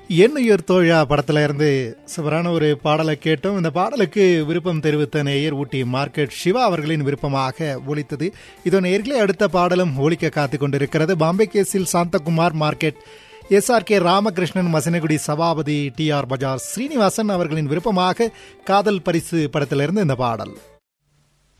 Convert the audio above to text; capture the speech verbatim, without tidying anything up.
எண்ணுயிர் தோழா படத்துல இருந்து சுவரான ஒரு பாடலை கேட்டோம். இந்த பாடலுக்கு விருப்பம் தெரிவித்த நேயர் ஊட்டி மார்க்கெட் சிவா அவர்களின் விருப்பமாக ஒலித்தது. இதோ நேயர்களே, அடுத்த பாடலும் ஒலிக்க காத்து கொண்டிருக்கிறது. பாம்பே கேஸில் Santhakumar market, S R K Ramakrishnan, Masinagudi Sabapathi, D R பஜார் ஸ்ரீனிவாசன் அவர்களின் விருப்பமாக காதல் பரிசு படத்திலிருந்து இந்த பாடல்.